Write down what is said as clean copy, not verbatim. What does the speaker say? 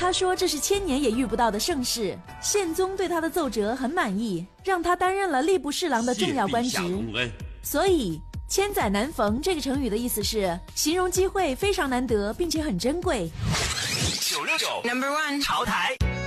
他说这是千年也遇不到的盛事，宪宗对他的奏折很满意，让他担任了吏部侍郎的重要官职。所以千载难逢这个成语的意思是形容机会非常难得并且很珍贵。 969 No.1 潮台。